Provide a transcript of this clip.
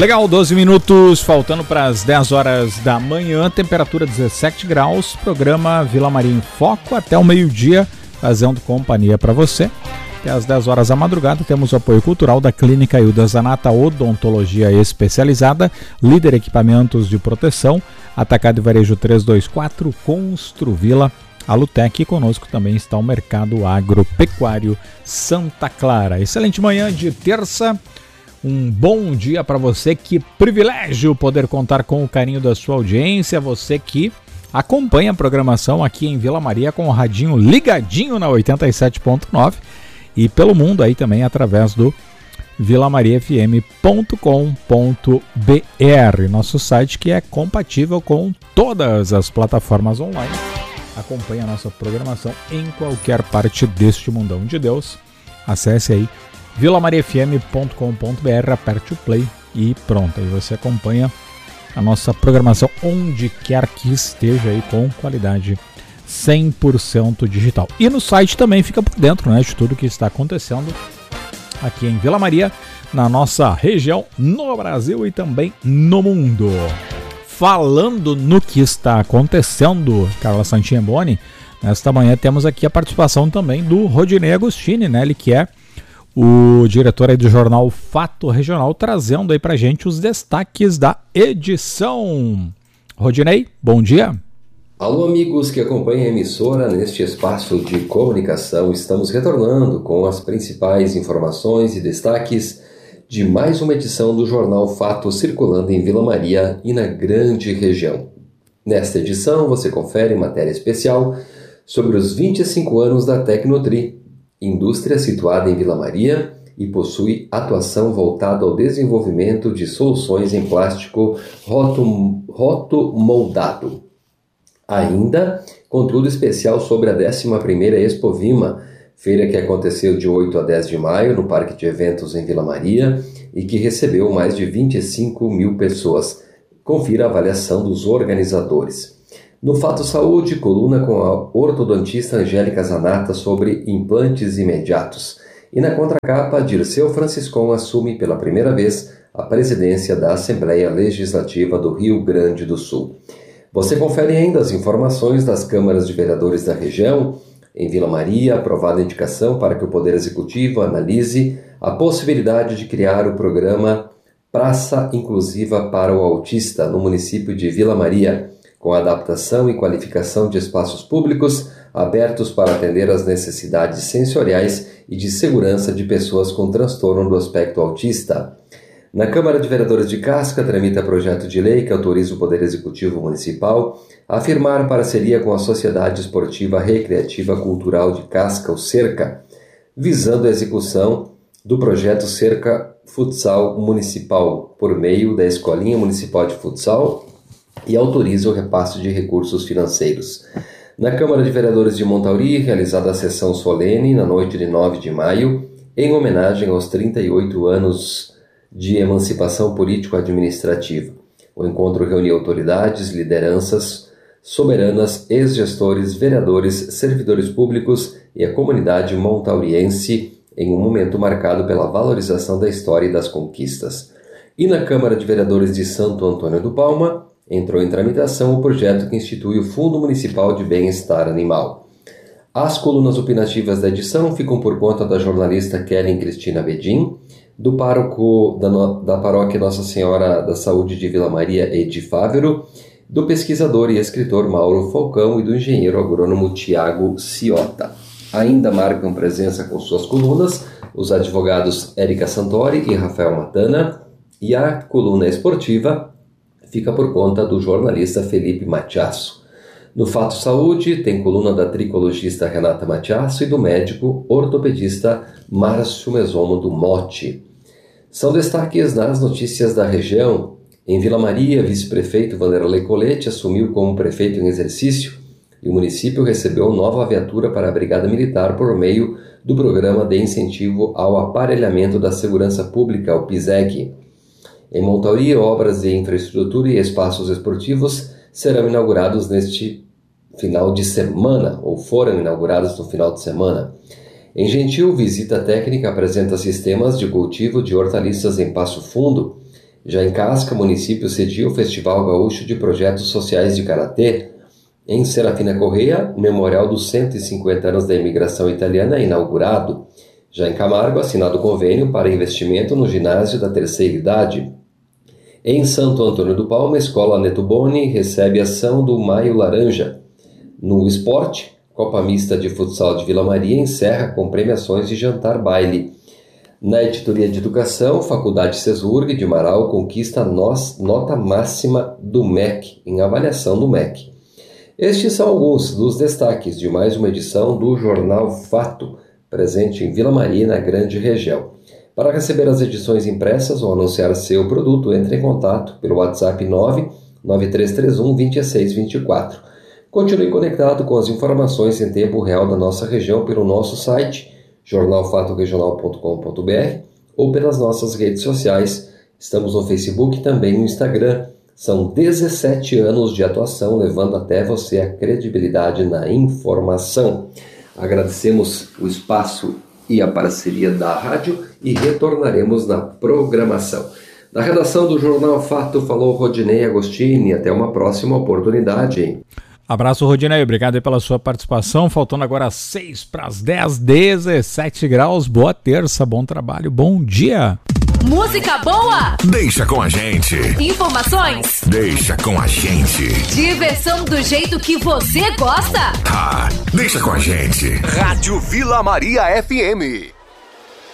Legal, 12 minutos, faltando para as 10 horas da manhã, temperatura 17 graus, programa Vila Maria em Foco até o meio-dia, fazendo companhia para você. Até às 10 horas da madrugada temos o apoio cultural da Clínica Hilda Zanata Odontologia Especializada, Líder Equipamentos de Proteção, Atacado e Varejo 324, Construvila, Alutec, e conosco também está o Mercado Agropecuário Santa Clara. Excelente manhã de terça. Um bom dia para você, que privilégio poder contar com o carinho da sua audiência, você que acompanha a programação aqui em Vila Maria com o radinho ligadinho na 87.9 e pelo mundo aí também através do vilamariafm.com.br, nosso site que é compatível com todas as plataformas online. Acompanhe a nossa programação em qualquer parte deste mundão de Deus. Acesse aí vilamariafm.com.br, aperte o play e pronto, aí você acompanha a nossa programação onde quer que esteja aí com qualidade 100% digital. E no site também fica por dentro, né, de tudo que está acontecendo aqui em Vila Maria, na nossa região, no Brasil e também no mundo. Falando no que está acontecendo, Carla Santiemboni, nesta manhã temos aqui a participação também do Rodinei Agostini, né, ele que é o diretor aí do jornal Fato Regional, trazendo aí pra gente os destaques da edição. Rodinei, bom dia. Alô, amigos que acompanham a emissora neste espaço de comunicação. Estamos retornando com as principais informações e destaques de mais uma edição do jornal Fato circulando em Vila Maria e na grande região. Nesta edição você confere matéria especial sobre os 25 anos da Tecnotri, indústria situada em Vila Maria e possui atuação voltada ao desenvolvimento de soluções em plástico rotomoldado. Ainda, conteúdo especial sobre a 11ª Expovima, feira que aconteceu de 8 a 10 de maio no Parque de Eventos em Vila Maria e que recebeu mais de 25 mil pessoas. Confira a avaliação dos organizadores. No Fato Saúde, coluna com a ortodontista Angélica Zanata sobre implantes imediatos. E na contracapa, Dirceu Franciscon assume pela primeira vez a presidência da Assembleia Legislativa do Rio Grande do Sul. Você confere ainda as informações das câmaras de vereadores da região. Em Vila Maria, aprovada a indicação para que o Poder Executivo analise a possibilidade de criar o programa Praça Inclusiva para o Autista no município de Vila Maria, com adaptação e qualificação de espaços públicos abertos para atender às necessidades sensoriais e de segurança de pessoas com transtorno do aspecto autista. Na Câmara de Vereadores de Casca, tramita projeto de lei que autoriza o Poder Executivo Municipal a firmar parceria com a Sociedade Esportiva Recreativa Cultural de Casca, o CERCA, visando a execução do projeto Cerca Futsal Municipal, por meio da Escolinha Municipal de Futsal, e autoriza o repasse de recursos financeiros. Na Câmara de Vereadores de Montauri, realizada a sessão solene na noite de 9 de maio, em homenagem aos 38 anos de emancipação político-administrativa. O encontro reuniu autoridades, lideranças soberanas, ex-gestores, vereadores, servidores públicos e a comunidade montauriense em um momento marcado pela valorização da história e das conquistas. E na Câmara de Vereadores de Santo Antônio do Palma, entrou em tramitação o projeto que institui o Fundo Municipal de Bem-Estar Animal. As colunas opinativas da edição ficam por conta da jornalista Kellen Cristina Bedin, do pároco da paróquia Nossa Senhora da Saúde de Vila Maria, Edi Fávero, do pesquisador e escritor Mauro Falcão e do engenheiro agrônomo Tiago Ciota. Ainda marcam presença com suas colunas os advogados Érica Santori e Rafael Matana, e a coluna esportiva fica por conta do jornalista Felipe Matiasso. No Fato Saúde, tem coluna da tricologista Renata Matiasso e do médico ortopedista Márcio Mesomo do Mote. São destaques nas notícias da região. Em Vila Maria, vice-prefeito Vanderlei Colete assumiu como prefeito em exercício e o município recebeu nova viatura para a Brigada Militar por meio do Programa de Incentivo ao Aparelhamento da Segurança Pública, o PISEG. Em Montauri, obras de infraestrutura e espaços esportivos serão inaugurados neste final de semana, ou foram inaugurados no final de semana. Em Gentil, visita técnica apresenta sistemas de cultivo de hortaliças em Passo Fundo. Já em Casca, o município cedia o Festival Gaúcho de Projetos Sociais de Karatê. Em Serafina Correia, o Memorial dos 150 anos da imigração italiana é inaugurado. Já em Camargo, assinado convênio para investimento no ginásio da terceira idade. Em Santo Antônio do Palma, a Escola Neto Boni recebe ação do Maio Laranja. No esporte, Copa Mista de Futsal de Vila Maria encerra com premiações de jantar-baile. Na editoria de educação, Faculdade Cesurg de Marau conquista nota máxima do MEC, em avaliação do MEC. Estes são alguns dos destaques de mais uma edição do Jornal Fato, presente em Vila Maria, na Grande Região. Para receber as edições impressas ou anunciar seu produto, entre em contato pelo WhatsApp 99331-2624. Continue conectado com as informações em tempo real da nossa região pelo nosso site, jornalfatoregional.com.br, ou pelas nossas redes sociais. Estamos no Facebook e também no Instagram. São 17 anos de atuação, levando até você a credibilidade na informação. Agradecemos o espaço e a parceria da rádio e retornaremos na programação. Na redação do Jornal Fato falou Rodinei Agostini. Até uma próxima oportunidade. Abraço, Rodinei. Obrigado aí pela sua participação. Faltando agora 6 para as 10, 17 graus. Boa terça, bom trabalho, bom dia. Música boa? Deixa com a gente. Informações? Deixa com a gente. Diversão do jeito que você gosta? Deixa com a gente. Rádio Vila Maria FM.